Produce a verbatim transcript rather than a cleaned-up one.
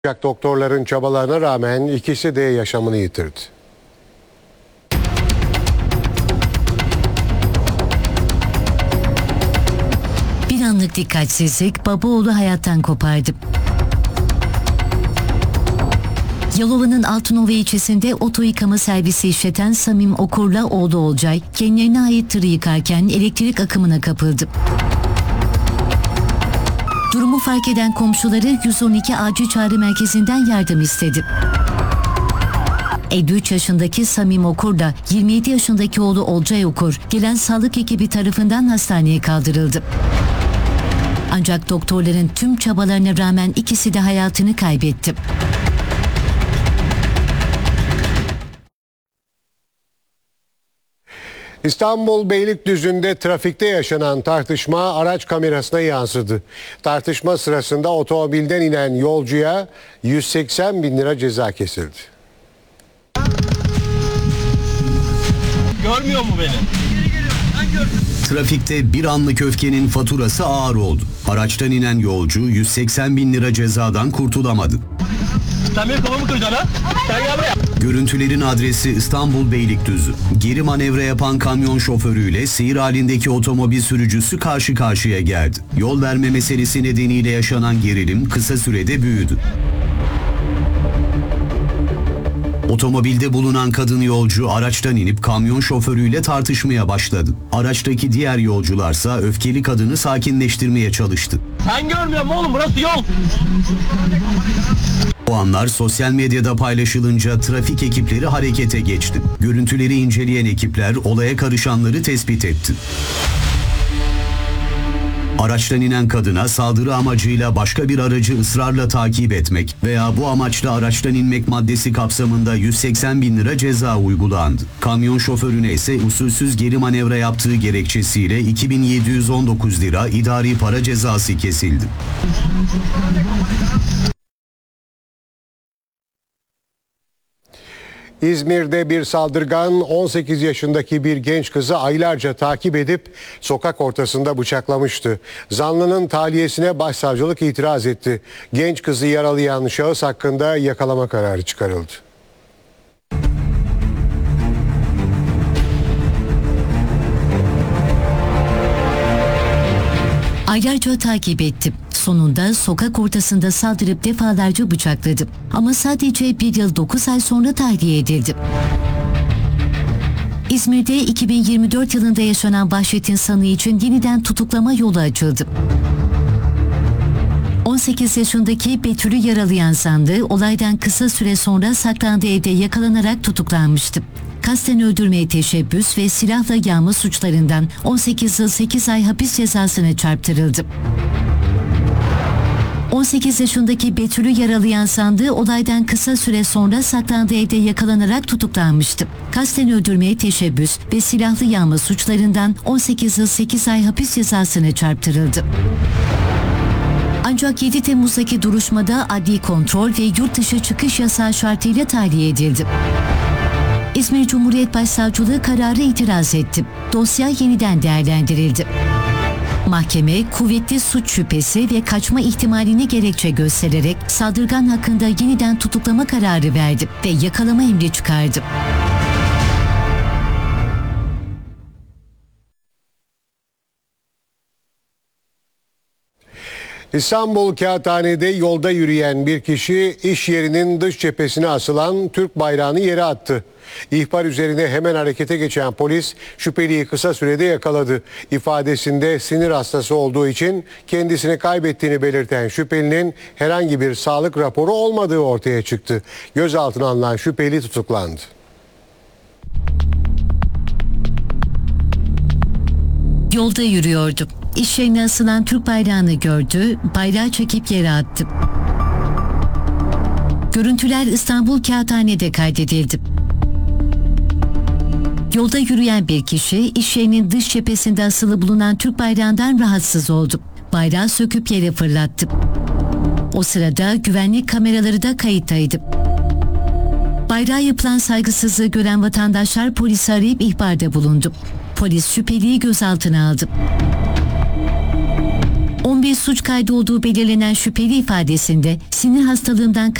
Ancak doktorların çabalarına rağmen ikisi de yaşamını yitirdi. Bir anlık dikkatsizlik baba oğlu hayattan kopardı. Yalova'nın Altınova ilçesinde oto yıkama servisi işleten Samim Okur'la oğlu Olcay, kendilerine ait tırı yıkarken elektrik akımına kapıldı. Durumu fark eden komşuları yüz on iki acil çağrı merkezinden yardım istedi. elli üç yaşındaki Samim Okur da yirmi yedi yaşındaki oğlu Olcay Okur gelen sağlık ekibi tarafından hastaneye kaldırıldı. Ancak doktorların tüm çabalarına rağmen ikisi de hayatını kaybetti. İstanbul Beylikdüzü'nde trafikte yaşanan tartışma araç kamerasına yansıdı. Tartışma sırasında otomobilden inen yolcuya yüz seksen bin lira ceza kesildi. Görmüyor mu beni? Trafikte bir anlık öfkenin faturası ağır oldu. Araçtan inen yolcu yüz seksen bin lira cezadan kurtulamadı. Sen benim kafamı kıracaksın ha? Sen gel buraya. Görüntülerin adresi İstanbul Beylikdüzü. Geri manevra yapan kamyon şoförüyle seyir halindeki otomobil sürücüsü karşı karşıya geldi. Yol verme meselesi nedeniyle yaşanan gerilim kısa sürede büyüdü. Otomobilde bulunan kadın yolcu araçtan inip kamyon şoförüyle tartışmaya başladı. Araçtaki diğer yolcularsa öfkeli kadını sakinleştirmeye çalıştı. Sen görmüyor musun oğlum? Burası yol. O anlar sosyal medyada paylaşılınca trafik ekipleri harekete geçti. Görüntüleri inceleyen ekipler olaya karışanları tespit etti. Araçtan inen kadına saldırı amacıyla başka bir aracı ısrarla takip etmek veya bu amaçla araçtan inmek maddesi kapsamında yüz seksen bin lira ceza uygulandı. Kamyon şoförüne ise usulsüz geri manevra yaptığı gerekçesiyle iki bin yedi yüz on dokuz lira idari para cezası kesildi. İzmir'de bir saldırgan on sekiz yaşındaki bir genç kızı aylarca takip edip sokak ortasında bıçaklamıştı. Zanlının tahliyesine başsavcılık itiraz etti. Genç kızı yaralayan şahıs hakkında yakalama kararı çıkarıldı. Aylarca takip ettim. Sonunda sokak ortasında saldırıp defalarca bıçakladı. Ama sadece bir yıl dokuz ay sonra tahliye edildi. İzmir'de iki bin yirmi dört yılında yaşanan vahşetin sanığı için yeniden tutuklama yolu açıldı. on sekiz yaşındaki Betül'ü yaralayan sandığı olaydan kısa süre sonra saklandığı evde yakalanarak tutuklanmıştı. Kasten öldürmeye teşebbüs ve silahla yağma suçlarından on sekiz yıl sekiz ay hapis cezasına çarptırıldı. on sekiz yaşındaki Betül'ü yaralayan sandığı olaydan kısa süre sonra saklandığı evde yakalanarak tutuklanmıştı. Kasten öldürmeye teşebbüs ve silahlı yağma suçlarından on sekiz yıl sekiz ay hapis cezasına çarptırıldı. Ancak yedi Temmuz'daki duruşmada adli kontrol ve yurt dışı çıkış yasağı şartıyla tahliye edildi. İzmir Cumhuriyet Başsavcılığı kararı itiraz etti. Dosya yeniden değerlendirildi. Mahkeme kuvvetli suç şüphesi ve kaçma ihtimalini gerekçe göstererek saldırgan hakkında yeniden tutuklama kararı verdi ve yakalama emri çıkardı. İstanbul Kağıthane'de yolda yürüyen bir kişi iş yerinin dış cephesine asılan Türk bayrağını yere attı. İhbar üzerine hemen harekete geçen polis şüpheliyi kısa sürede yakaladı. İfadesinde sinir hastası olduğu için kendisini kaybettiğini belirten şüphelinin herhangi bir sağlık raporu olmadığı ortaya çıktı. Gözaltına alınan şüpheli tutuklandı. Yolda yürüyordu. İş yerine asılan Türk bayrağını gördü, bayrağı çekip yere attı. Görüntüler İstanbul Kağıthane'de kaydedildi. Yolda yürüyen bir kişi iş yerinin dış cephesinde asılı bulunan Türk bayrağından rahatsız oldu. Bayrağı söküp yere fırlattı. O sırada güvenlik kameraları da kayıttaydı. Bayrağa yapılan saygısızlığı gören vatandaşlar polisi arayıp ihbarda bulundu. Polis şüpheliyi gözaltına aldı. on on beş suç kaydı olduğu belirlenen şüpheli ifadesinde sinir hastalığımdan